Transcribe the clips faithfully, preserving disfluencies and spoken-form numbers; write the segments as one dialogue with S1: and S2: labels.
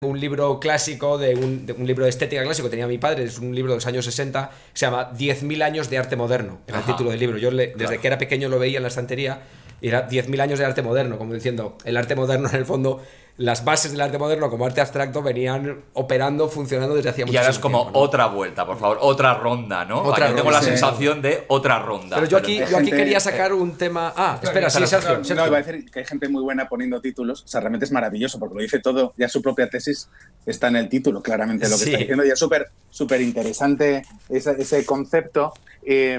S1: un libro clásico, de un, de un libro de estética clásico que tenía mi padre, es un libro de los años sesenta, que se llama diez mil años de arte moderno, era el título del libro. Yo le, desde claro. que era pequeño lo veía en la estantería, y era diez mil años de arte moderno, como diciendo, el arte moderno en el fondo, las bases del arte moderno como arte abstracto venían operando, funcionando desde hacía mucho tiempo.
S2: Y ahora es como tiempo, ¿no? Otra vuelta, por favor, otra ronda, ¿no?
S1: Otra
S2: aquí
S1: ronda,
S2: tengo la
S1: sí.
S2: sensación de otra ronda.
S1: Pero yo aquí,
S3: pero
S1: yo aquí
S3: gente,
S1: quería sacar un tema... Ah, espera, sí, Sergio.
S3: No,
S1: Sergio.
S3: no, iba a decir que hay gente muy buena poniendo títulos. O sea, realmente es maravilloso porque lo dice todo. Ya su propia tesis está en el título, claramente, lo que sí. está diciendo. Y es súper súper interesante ese, ese concepto. Eh,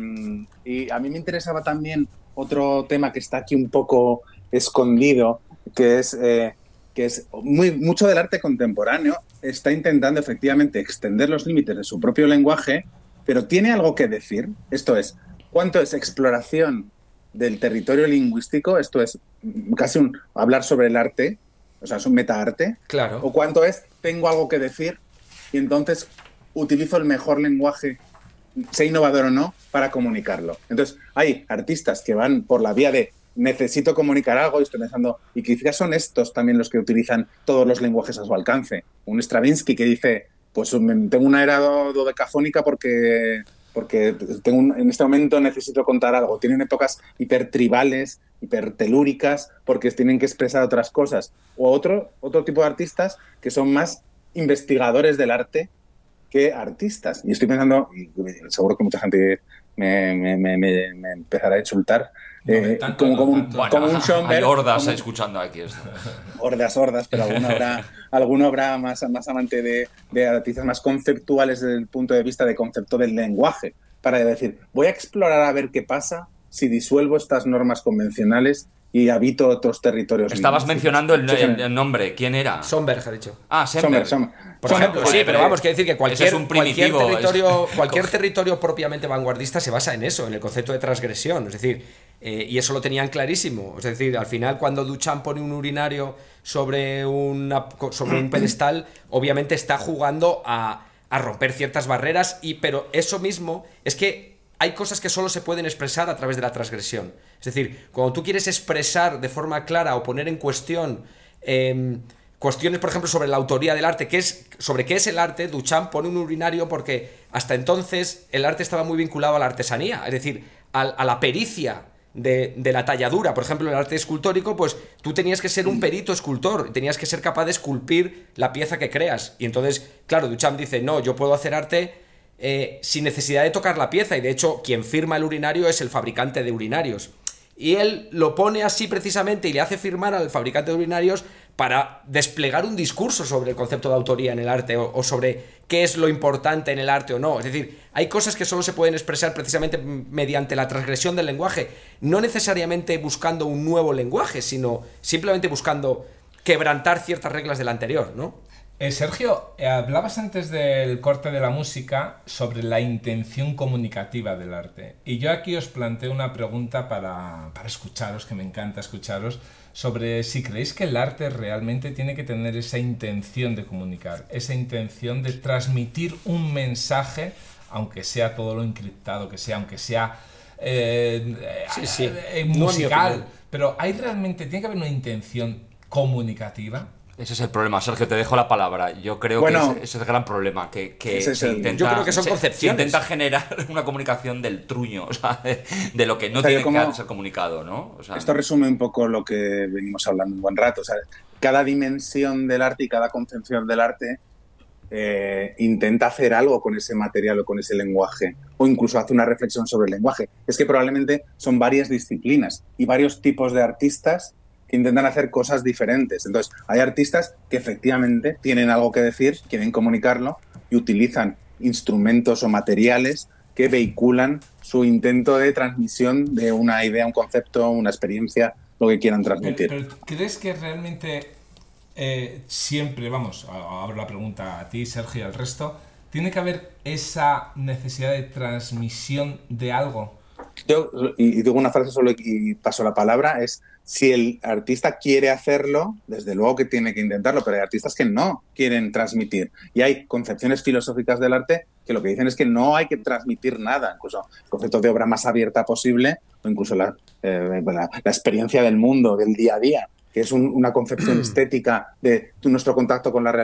S3: y a mí me interesaba también otro tema que está aquí un poco escondido, que es... Eh, que es muy, mucho del arte contemporáneo, está intentando efectivamente extender los límites de su propio lenguaje, pero tiene algo que decir. Esto es, ¿cuánto es exploración del territorio lingüístico? Esto es casi un hablar sobre el arte, o sea, es un metaarte.
S1: Claro.
S3: ¿O cuánto es, tengo algo que decir y entonces utilizo el mejor lenguaje, sea innovador o no, para comunicarlo? Entonces, hay artistas que van por la vía de necesito comunicar algo y estoy pensando, y quizás son estos también los que utilizan todos los lenguajes a su alcance. Un Stravinsky que dice, pues tengo una era dodecafónica porque, porque tengo un, en este momento necesito contar algo. Tienen épocas hipertribales, hipertelúricas, porque tienen que expresar otras cosas. O otro, otro tipo de artistas que son más investigadores del arte que artistas. Y estoy pensando, y seguro que mucha gente me, me, me, me, me empezará a insultar,
S4: No,
S3: eh,
S4: tanto,
S3: como,
S4: no,
S3: como, un,
S4: tanto.
S2: Bueno,
S3: como un Schoenberg.
S2: hay hordas
S3: como,
S2: escuchando aquí esto.
S3: Hordas, hordas, pero alguno habrá, alguno habrá más, más amante de, de artistas más conceptuales desde el punto de vista de concepto del lenguaje, para decir, voy a explorar a ver qué pasa si disuelvo estas normas convencionales y habito otros territorios.
S2: Estabas mencionando el, el, el nombre, ¿quién era?
S1: Schoenberg ha dicho.
S2: Ah, Schoenberg.
S3: Schoenberg, Schoenberg.
S1: Por ejemplo, sí, pero vamos, quiere decir que cualquier,
S2: es un
S1: cualquier, territorio,
S2: es...
S1: cualquier territorio propiamente vanguardista se basa en eso, en el concepto de transgresión. Es decir, eh, y eso lo tenían clarísimo. Es decir, al final, cuando Duchamp pone un urinario sobre, una, sobre un pedestal, obviamente está jugando a, a romper ciertas barreras, y, pero eso mismo es que hay cosas que solo se pueden expresar a través de la transgresión. Es decir, cuando tú quieres expresar de forma clara o poner en cuestión eh, cuestiones, por ejemplo, sobre la autoría del arte, que es, sobre qué es el arte, Duchamp pone un urinario porque hasta entonces el arte estaba muy vinculado a la artesanía, es decir, a, a la pericia de, de la talladura. Por ejemplo, en el arte escultórico, pues tú tenías que ser un perito escultor, tenías que ser capaz de esculpir la pieza que creas. Y entonces, claro, Duchamp dice, no, yo puedo hacer arte eh, sin necesidad de tocar la pieza, y de hecho quien firma el urinario es el fabricante de urinarios. Y él lo pone así precisamente y le hace firmar al fabricante de urinarios para desplegar un discurso sobre el concepto de autoría en el arte, o, o sobre qué es lo importante en el arte o no. Es decir, hay cosas que solo se pueden expresar precisamente mediante la transgresión del lenguaje, no necesariamente buscando un nuevo lenguaje, sino simplemente buscando quebrantar ciertas reglas del anterior, ¿no?
S4: Eh, Sergio, eh, hablabas antes del corte de la música sobre la intención comunicativa del arte. Y yo aquí os planteo una pregunta para, para escucharos, que me encanta escucharos, sobre si creéis que el arte realmente tiene que tener esa intención de comunicar, esa intención de transmitir un mensaje, aunque sea todo lo encriptado que sea, aunque sea eh,
S1: sí, sí.
S4: Eh, musical. No, pero ¿hay realmente, tiene que haber una intención comunicativa?
S2: Ese es el problema, Sergio, te dejo la palabra. Yo creo
S3: bueno,
S2: que ese, ese es el gran problema, que, que
S3: es
S2: se
S3: el,
S2: intenta,
S1: yo creo que son
S2: se,
S1: concepciones.
S2: Se intenta generar una comunicación del truño, o sea, de, de lo que no o sea, tiene como, que ser comunicado, ¿no? O sea,
S3: esto resume un poco lo que venimos hablando un buen rato. O sea, cada dimensión del arte y cada concepción del arte eh, intenta hacer algo con ese material o con ese lenguaje, o incluso hace una reflexión sobre el lenguaje. Es que probablemente son varias disciplinas y varios tipos de artistas que intentan hacer cosas diferentes. Entonces, hay artistas que efectivamente tienen algo que decir, quieren comunicarlo y utilizan instrumentos o materiales que vehiculan su intento de transmisión de una idea, un concepto, una experiencia, lo que quieran transmitir.
S4: Pero, pero ¿crees que realmente eh, siempre, vamos, abro la pregunta a ti, Sergio, y al resto, tiene que haber esa necesidad de transmisión de algo?
S3: Yo, y digo una frase solo y paso la palabra, es si el artista quiere hacerlo, desde luego que tiene que intentarlo, pero hay artistas que no quieren transmitir. Y hay concepciones filosóficas del arte que lo que dicen es que no hay que transmitir nada, incluso el concepto de obra más abierta posible, o incluso la, eh, la, la experiencia del mundo, del día a día. que es un, una concepción estética de nuestro contacto con la realidad.